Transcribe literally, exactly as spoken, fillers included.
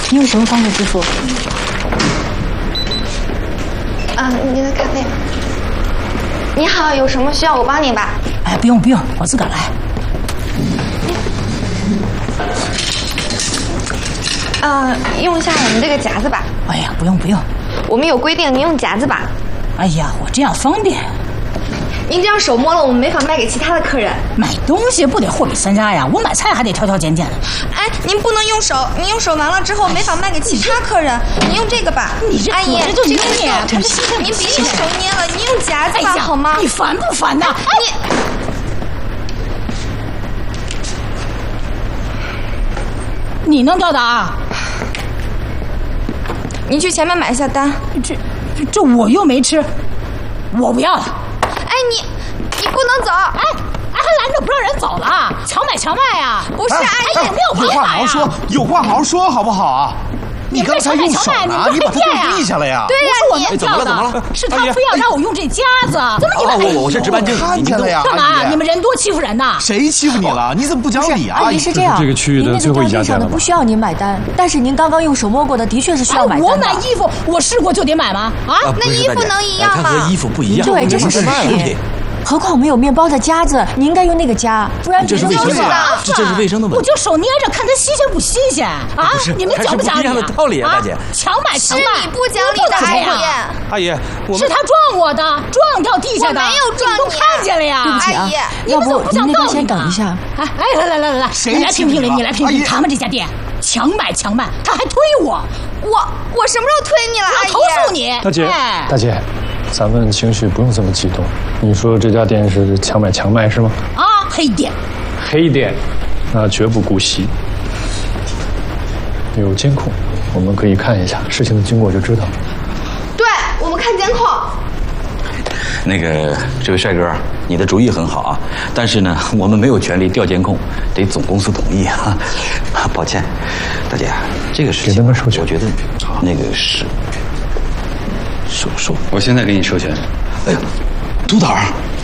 你用什么方式支付？ 啊，你的咖啡。你好，有什么需要我帮你吧？ 哎，不用不用，我自个儿来。 呃，用一下我们这个夹子吧。 哎呀，不用不用， 我们有规定，您用夹子吧。 哎呀，我这样方便。 您这样手摸了，我们没法卖给其他的客人。 买东西不得货比三家呀，我买菜还得挑挑拣拣的。 哎，您不能用手，您用手完了之后没法卖给其他客人。您用这个吧。 你这阿姨， 这就这个捏， 您别用手捏了，您用夹子吧，好吗？ 你烦不烦呐？ 你。 你能吊打？ 您去前面买一下单。 这这这我又没吃，我不要了。 哎，你你不能走！ 哎哎，还拦着不让人走了？强买强卖呀！ 不是，阿姨， 有没有有话好好说，有话好好说，好不好啊？你刚才用手拿，你把它对地下了呀！ 对呀， 不是我能怎么了？怎么了？ 是他非要让我用这夹子。怎么你们？ 我我是值班经理， 看见了呀！ 干嘛？你们人多欺负人呐？ 谁欺负你了？你怎么不讲理啊？ 阿姨是这样， 这个区域的最后一家店了吧？ 不需要您买单，但是您刚刚用手摸过的，的确是需要买单的。 我买衣服，我试过就得买吗？啊？ 那衣服能一样吗？ 它和衣服不一样。 对，这是食品。何况没有面包的夹子，你应该用那个夹，不然这是卫生的，这这是卫生的问题。 我就手捏着，看它新鲜不新鲜啊？你们讲不讲理？ 不一样的道理啊，大姐。 强买强卖， 是你不讲理的，阿姨。 阿姨，我是他撞我的，撞掉地下的， 我没有撞你， 都看见了呀。 对不起啊，要不您那边先等一下。 哎哎，来来来来来，你来评评理，你来评评他们这家店强买强卖，他还推我， 我我什么时候推你了？阿姨， 投诉你。 大姐，大姐。咱们情绪不用这么激动。你说这家店是强买强卖是吗？ 啊，黑店。 黑店，那绝不姑息。有监控，我们可以看一下事情的经过就知道。 对，我们看监控。 那个，这位帅哥，你的主意很好啊，但是呢，我们没有权利调监控，得总公司同意啊。抱歉，大姐，这个事情我觉得那个是。收收， 我现在给你授权。 哎呀，督导，